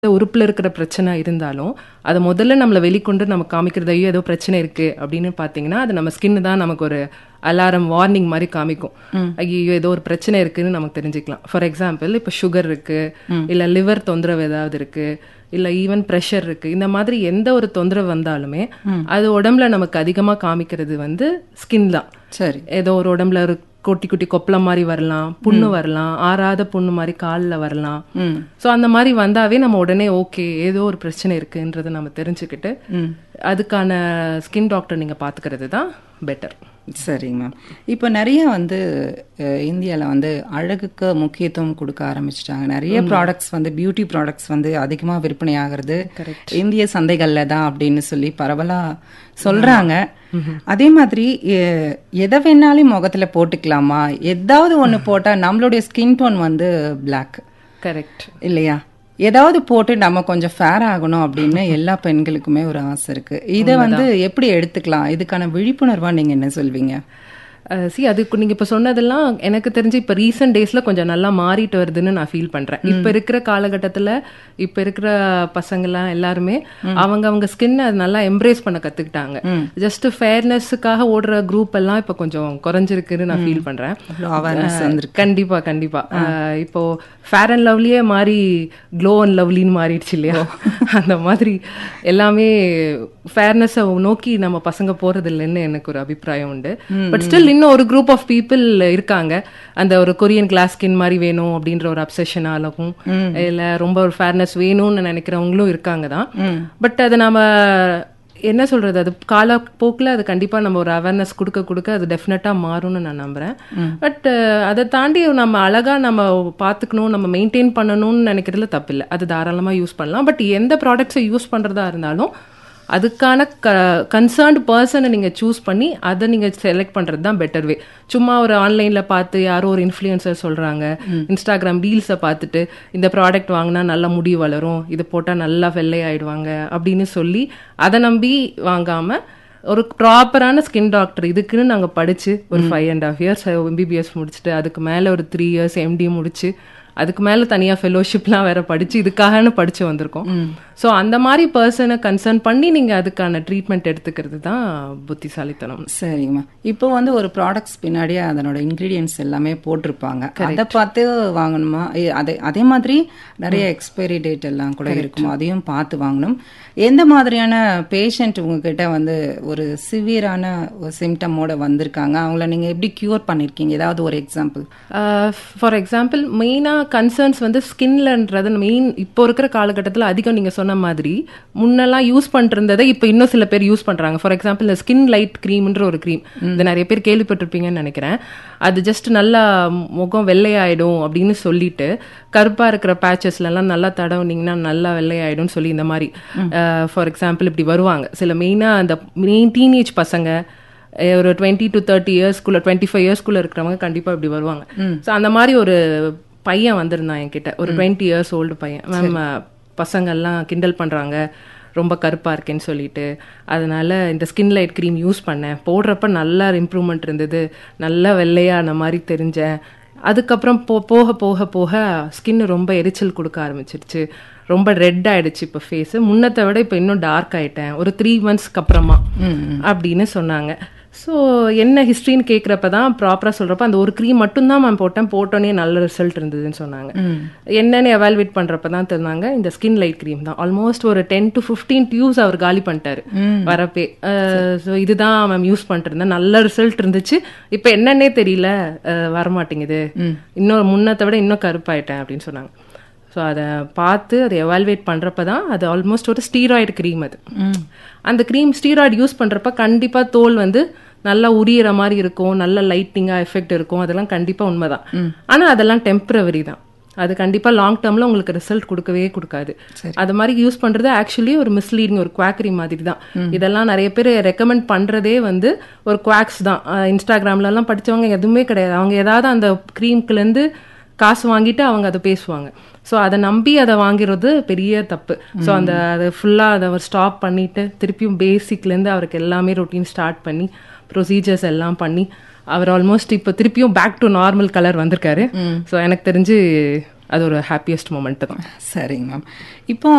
உறுப்புல இருக்கிற பிரச்சனை இருந்தாலும் அதை முதல்ல நம்மளை வெளிக்கொண்டு நம்ம காமிக்கிறது ஐயோ ஏதோ பிரச்சனை இருக்கு அப்படின்னு பாத்தீங்கன்னா அது நம்ம ஸ்கின் தான் நமக்கு ஒரு அலாரம் வார்னிங் மாதிரி காமிக்கும். ஐயோ ஏதோ ஒரு பிரச்சனை இருக்குன்னு நமக்கு தெரிஞ்சுக்கலாம். ஃபார் எக்ஸாம்பிள் இப்ப சுகர் இருக்கு, இல்ல லிவர் தொந்தரவு ஏதாவது இருக்கு, இல்ல ஈவன் ப்ரெஷர் இருக்கு, இந்த மாதிரி எந்த ஒரு தொந்தரவு வந்தாலுமே அது உடம்புல நமக்கு அதிகமா காமிக்கிறது வந்து ஸ்கின் தான். சரி, ஏதோ ஒரு உடம்புல ஒரு குட்டி குட்டி கொப்பளம் மாதிரி வரலாம், புண்ணு வரலாம், ஆறாத புண்ணு மாதிரி காலில் வரலாம். ஸோ அந்த மாதிரி வந்தாவே நம்ம உடனே ஓகே ஏதோ ஒரு பிரச்சனை இருக்குன்றதை நம்ம தெரிஞ்சுக்கிட்டு அதுக்கான ஸ்கின் டாக்டர் நீங்க பாத்துக்கிறது தான் பெட்டர். சரிங்க மேம். இப்போ நிறைய வந்து இந்தியாவில் வந்து அழகுக்கு முக்கியத்துவம் கொடுக்க ஆரம்பிச்சிட்டாங்க. நிறைய ப்ராடக்ட்ஸ் வந்து பியூட்டி ப்ராடக்ட்ஸ் வந்து அதிகமாக விற்பனை ஆகிறது இந்திய சந்தைகளில் தான் அப்படின்னு சொல்லி பரவலாக சொல்கிறாங்க. அதே மாதிரி எதை வேணாலும் முகத்தில் போட்டுக்கலாமா? ஏதாவது ஒன்று போட்டால் நம்மளுடைய ஸ்கின் டோன் வந்து பிளாக் கரெக்ட் இல்லையா? ஏதாவது போட்டு நம்ம கொஞ்சம் ஃபேர் ஆகணும் அப்படின்னு எல்லா பெண்களுக்குமே ஒரு ஆசை இருக்கு. இதை வந்து எப்படி எடுத்துக்கலாம்? இதுக்கான விழிப்புணர்வா நீங்க என்ன சொல்வீங்க? அதுக்கு நீங்க இப்ப சொன்னதெல்லாம் எனக்கு தெரிஞ்சு இப்ப ரீசெண்ட் டேஸ்ல கொஞ்சம் நல்லா மாறிட்டு வருதுன்னு நான் ஃபீல் பண்றேன். இப்ப இருக்கிற காலகட்டத்துல இப்ப இருக்கிற பசங்கெல்லாம் எல்லாருமே அவங்க ஸ்கின்னை நல்லா எம்ப்ரேஸ் பண்ண கத்துக்கிட்டாங்க. ஜஸ்ட் ஃபேர்னஸுக்காக ஓடுற குரூப் எல்லாம் இப்ப கொஞ்சம் குறைஞ்சிருக்குன்னு நான் ஃபீல் பண்றேன். கண்டிப்பா கண்டிப்பா. இப்போ ஃபேர் அண்ட் லவ்லியே மாறி க்ளோ அண்ட் லவ்லின்னு மாறிடுச்சு இல்லையா? அந்த மாதிரி எல்லாமே ஃபேர்னஸை நோக்கி நம்ம பசங்க போறது இல்லைன்னு எனக்கு ஒரு அபிப்பிராயம் உண்டு. பட் ஸ்டில் இன்னும் ஒரு குரூப் ஆஃப் பீப்புள் இருக்காங்க, அந்த ஒரு கொரியன் கிளாஸ் ஸ்கின் மாதிரி வேணும் அப்படின்ற ஒரு அப்சஷனாலும் இல்ல ரொம்ப ஒரு ஃபேர்னஸ் வேணும்னு நினைக்கிறவங்களும் இருக்காங்க தான். பட் அதை நாம என்ன சொல்றது, அது காலப்போக்கில் அது கண்டிப்பா நம்ம ஒரு அவேர்னஸ் கொடுக்க அது டெஃபினட்டா மாறும்னு நான் நம்புறேன். பட் அதை தாண்டி நம்ம அழகா நம்ம பாத்துக்கணும், நம்ம மெயின்டைன் பண்ணணும்னு நினைக்கிறதுல தப்பு இல்லை, அது தாராளமா யூஸ் பண்ணலாம். பட் எந்த ப்ராடக்ட்ஸை யூஸ் பண்றதா இருந்தாலும் அதுக்கான கன்சர்ன்ட் பர்சனை நீங்க சூஸ் பண்ணி அதை நீங்க செலக்ட் பண்றது தான் பெட்டர் வே. சும்மா ஒரு ஆன்லைன்ல பார்த்து யாரோ ஒரு இன்ஃப்ளூயன்சர் சொல்றாங்க, இன்ஸ்டாகிராம் ரீல்ஸை பார்த்துட்டு இந்த ப்ராடக்ட் வாங்கினா நல்லா முடி வளரும், இது போட்டா நல்லா வெள்ளை ஆயிடுவாங்க அப்படின்னு சொல்லி அதை நம்பி வாங்காம ஒரு ப்ராப்பரான ஸ்கின் டாக்டர் இதுக்குன்னு நாங்க படிச்சு ஒரு 5.5 years MBBS முடிச்சுட்டு அதுக்கு மேல ஒரு 3 years MD முடிச்சு அதுக்கு மேல தனியா ஃபெலோஷிப்லாம் வேற படிச்சு இதுக்காகன்னு படிச்சு வந்திருக்கோம். ஸோ அந்த மாதிரி பர்சனை கன்சர்ன் பண்ணி நீங்க அதுக்கான ட்ரீட்மெண்ட் எடுத்துக்கிறது தான் புத்திசாலித்தனம். சரிங்கம்மா. இப்போ வந்து ஒரு ப்ராடக்ட்ஸ் பின்னாடியே அதனோட இன்கிரீடியன்ஸ் எல்லாமே போட்டிருப்பாங்க, அதை பார்த்து வாங்கணுமா? அதே மாதிரி நிறைய எக்ஸ்பைரி டேட் எல்லாம் கூட இருக்குமா, அதையும் பார்த்து வாங்கணும். எந்த மாதிரியான பேஷண்ட் உங்ககிட்ட வந்து ஒரு சிவியரான ஒரு சிம்டமோட வந்திருக்காங்க, அவங்கள நீங்க எப்படி கியூர் பண்ணிருக்கீங்க? ஏதாவது ஒரு எக்ஸாம்பிள்? ஃபார் எக்ஸாம்பிள் மெயினா கன்சர்ன்ஸ் வந்து ஸ்கின்லன்றது மெயின் இப்போ இருக்கிற காலகட்டத்தில் அதிகம். நீங்க சொன்ன மாதிரி முன்னெல்லாம் யூஸ் பண்ணிருந்ததை இப்போ இன்னும் சில பேர் யூஸ் பண்றாங்க. ஃபார் எக்ஸாம்பிள் இந்த ஸ்கின் லைட் கிரீம்ன்ற ஒரு கிரீம், இது நிறைய பேர் கேள்விப்பட்டிருப்பீங்கன்னு நினைக்கிறேன். அது ஜஸ்ட் நல்லா முகம் வெள்ளையாயிடும் அப்படின்னு சொல்லிட்டு கருப்பா இருக்கிற பேச்சஸ்ல எல்லாம் நல்லா தடவுனீங்கன்னா நல்லா வெள்ளையாயிடும் சொல்லி இந்த மாதிரி ஃபார் எக்ஸாம்பிள் இப்படி வருவாங்க சில மெயினா அந்த டீனேஜ் பசங்க, ஒரு 20 to 30 yearsக்குள்ள 25 yearsக்குள்ள இருக்கிறவங்க கண்டிப்பா இப்படி வருவாங்க. ஸோ அந்த மாதிரி ஒரு பையன் வந்திருந்தான் என்கிட்ட, ஒரு 20 years old பையன். மேம் பசங்கள்லாம் கிண்டல் பண்றாங்க ரொம்ப கருப்பா இருக்கேன்னு சொல்லிட்டு, அதனால இந்த ஸ்கின் லைட் கிரீம் யூஸ் பண்ணேன், போடுறப்ப நல்லா இம்ப்ரூவ்மெண்ட் இருந்தது, நல்லா வெள்ளையான மாதிரி தெரிஞ்சேன். அதுக்கப்புறம் போக போக போக ஸ்கின் ரொம்ப எரிச்சல் கொடுக்க ஆரம்பிச்சிருச்சு, ரொம்ப ரெட் ஆயிடுச்சு இப்போ ஃபேஸ், முன்னத்தை விட இப்போ இன்னும் டார்க் ஆயிட்டேன் ஒரு 3 monthsக்கு அப்புறமா அப்படின்னு சொன்னாங்க. ஸோ என்ன ஹிஸ்ட்ரின்னு கேட்குறப்ப தான் ப்ராப்பராக சொல்கிறப்ப அந்த ஒரு க்ரீம் மட்டும்தான் மேம் போட்டோன்னே நல்ல ரிசல்ட் இருந்ததுன்னு சொன்னாங்க. என்னென்னு எவால்வேட் பண்ணுறப்ப தான் தெரிஞ்சாங்க இந்த ஸ்கின் லைட் க்ரீம் தான். ஆல்மோஸ்ட் ஒரு 10 to 15 டியூப்ஸ் அவர் காலி பண்ணிட்டாரு வரப்பே. ஸோ இதுதான் மேம் யூஸ் பண்ணிட்டு இருந்தேன், நல்ல ரிசல்ட் இருந்துச்சு, இப்போ என்னன்னே தெரியல வரமாட்டேங்குது, இன்னும் முன்னத்தை விட இன்னும் கருப்பாயிட்டேன் அப்படின்னு சொன்னாங்க. ஸோ அதை பார்த்து அதை எவால்வேட் பண்ணுறப்ப தான் அது ஆல்மோஸ்ட் ஒரு ஸ்டீராய்டு க்ரீம். அது அந்த க்ரீம் ஸ்டீராய்டு யூஸ் பண்ணுறப்ப கண்டிப்பாக தோல் வந்து நல்லா உரியிற மாதிரி இருக்கும், நல்ல லைட்டிங்காக எஃபெக்ட் இருக்கும், அதெல்லாம் கண்டிப்பாக உண்மைதான். ஆனால் அதெல்லாம் டெம்பரவரி தான், அது கண்டிப்பாக லாங் டேர்மில் உங்களுக்கு ரிசல்ட் கொடுக்கவே கொடுக்காது. அது மாதிரி யூஸ் பண்ணுறது ஆக்சுவலி ஒரு மிஸ்லீடிங், ஒரு குவாக்கரி மாதிரி தான். இதெல்லாம் நிறைய பேர் ரெக்கமெண்ட் பண்ணுறதே வந்து ஒரு குவாக்ஸ் தான். இன்ஸ்டாகிராம்லலாம் படித்தவங்க எதுவுமே கிடையாது, அவங்க ஏதாவது அந்த க்ரீம்குலேருந்து காசு வாங்கிட்டு அவங்க அதை பேசுவாங்க. ஸோ அதை நம்பி அதை வாங்கிறது பெரிய தப்பு. ஸோ அதை ஃபுல்லாக அதை அவர் ஸ்டாப் பண்ணிட்டு திருப்பியும் பேசிக்லேருந்து அவருக்கு எல்லாமே ரொட்டீன் ஸ்டார்ட் பண்ணி ப்ரொசீஜர்ஸ் எல்லாம் பண்ணி அவர் ஆல்மோஸ்ட் இப்போ திருப்பியும் பேக் டு நார்மல் கலர் வந்திருக்காரு. ஸோ எனக்கு தெரிஞ்சு அது ஒரு ஹாப்பியஸ்ட் மொமெண்ட் தான். சரிங்க மேம். இப்போ